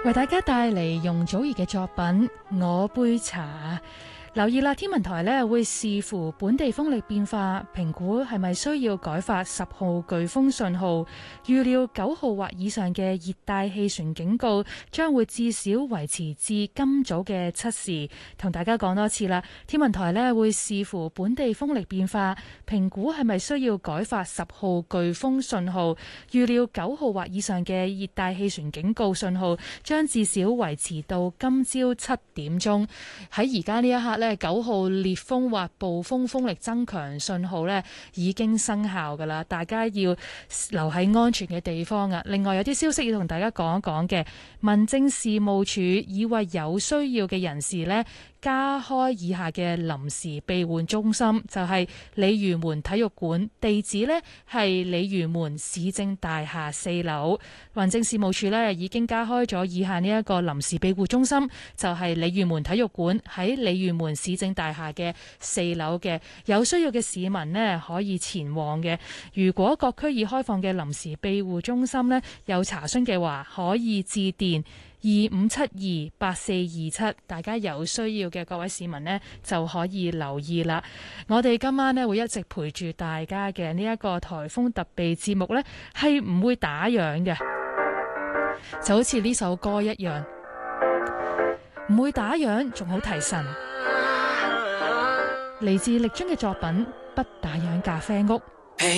為大家帶嚟容祖兒嘅作品《我杯茶》。留意啦，天文台呢會視乎本地風力變化，評估係咪需要改發10號颶風信號。預料9號或以上嘅熱帶氣旋警告將會至少維持至今早嘅7時。同大家講多次啦，天文台呢會視乎本地風力變化，評估係咪需要改發10號颶風信號。預料9號或以上嘅熱帶氣旋警告信號將至少維持到今朝7點鐘。喺而家呢一刻呢，9號烈風或暴風風力增強信號呢已經生效㗎啦，大家要留喺安全嘅地方啊！另外有啲消息要同大家講一講嘅，民政事務處已為有需要嘅人士呢加開以下嘅臨時庇護中心，就係鯉魚門體育館，地址呢係鯉魚門市政大廈4樓。民政事務處呢已經加開咗以下呢一個臨時庇護中心，就係鯉魚門體育館喺鯉魚門市政大廈嘅4樓嘅，有需要嘅市民呢可以前往嘅。如果各區已開放嘅臨時庇護中心呢有查詢嘅話，可以致電25728427，大家有需要嘅各位市民呢就可以留意啦。我哋今晚呢會一直陪住大家嘅呢一個颱風特備節目呢係唔會打烊嘅，就好似呢首歌一樣，唔會打烊，仲好提神。嚟自力尊嘅作品《不打烊咖啡屋》。